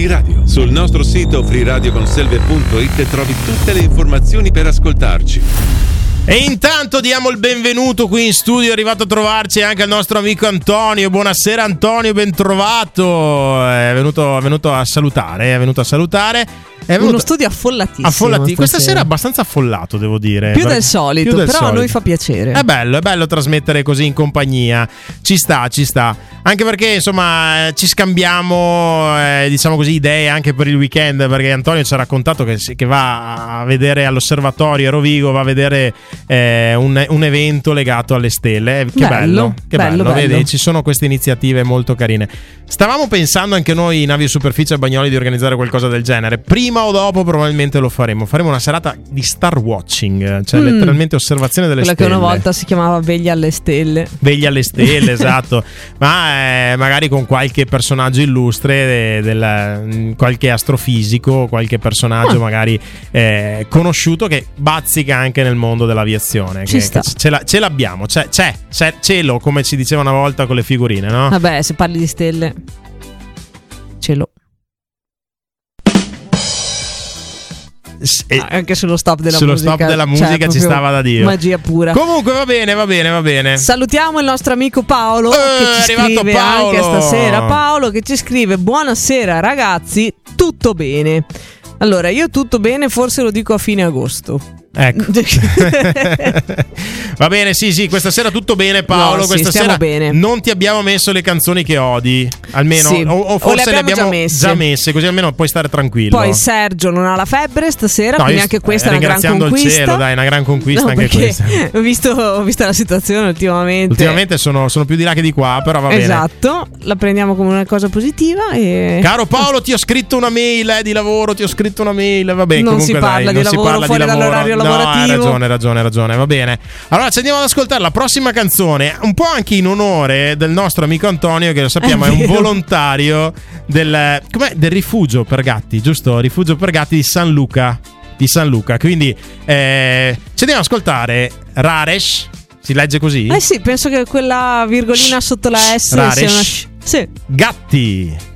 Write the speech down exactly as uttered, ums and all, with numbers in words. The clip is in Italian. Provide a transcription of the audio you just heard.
Radio. Sul nostro sito free radio conselve punto it trovi tutte le informazioni per ascoltarci. E intanto diamo il benvenuto qui in studio, è arrivato a trovarci anche il nostro amico Antonio. Buonasera Antonio, ben trovato. È venuto, è venuto a salutare, è venuto a salutare. È venuto... Uno studio affollatissimo. Affollati... Questa sera è abbastanza affollato, devo dire. Più del solito, Più del però solito. a noi fa piacere. È bello, è bello trasmettere così in compagnia. Ci sta, ci sta. Anche perché, insomma, ci scambiamo, eh, diciamo così, idee anche per il weekend. Perché Antonio ci ha raccontato che, che va a vedere all'osservatorio a Rovigo, va a vedere eh, un, un evento legato alle stelle. Che bello, bello che bello, bello, bello. Vedi, ci sono queste iniziative molto carine. Stavamo pensando anche noi in Aviosuperficie a Bagnoli di organizzare qualcosa del genere. Prima o dopo probabilmente lo faremo. Faremo una serata di star watching, cioè mm. letteralmente osservazione delle Quella stelle. Quella che una volta si chiamava Veglia alle stelle. Veglia alle stelle, esatto. Ma eh, magari con qualche personaggio illustre, de, del, qualche astrofisico, qualche personaggio ah. magari eh, conosciuto che bazzica anche nel mondo dell'aviazione. Ci che, sta. che ce, la, ce l'abbiamo, c'è, c'è, c'è cielo, come si diceva una volta con le figurine, no? Vabbè, se parli di stelle, cielo. E anche sullo stop della sullo musica, stop della musica cioè, ci stava da Dio. Magia pura. Comunque va bene, va bene, va bene. Salutiamo il nostro amico Paolo eh, che ci scrive Paolo. anche stasera. Paolo che ci scrive: buonasera ragazzi, tutto bene. Allora, io tutto bene, forse lo dico a fine agosto. Ecco. Va bene, sì, sì, questa sera tutto bene, Paolo. No, questa sì, sera bene. non ti abbiamo messo le canzoni che odi, almeno, sì. o, o forse o le abbiamo, le abbiamo già, messe. già messe, così almeno puoi stare tranquillo. Poi Sergio non ha la febbre stasera, no, quindi anche questa eh, è una gran conquista. Ringraziando il cielo, dai, una gran conquista no, anche questa. Ho visto, ho visto la situazione ultimamente. Ultimamente sono, sono più di là che di qua, però va esatto, bene. La prendiamo come una cosa positiva. E... Caro Paolo, ti ho scritto una mail eh, di lavoro, ti ho scritto una mail. Va bene, non comunque si parla dai, di non lavoro si parla fuori di lavoro. dall'orario No, lavorativo. hai ragione, hai ragione, hai ragione, va bene. Allora ci andiamo ad ascoltare la prossima canzone, un po' anche in onore del nostro amico Antonio, che lo sappiamo è, è un volontario del, com'è? del rifugio per gatti, giusto? Rifugio per gatti di San Luca. Di San Luca. Quindi eh, ci andiamo ad ascoltare Raresh. Si legge così? Eh sì, penso che quella virgolina sotto la S Raresh. sia una sh- sì. Gatti.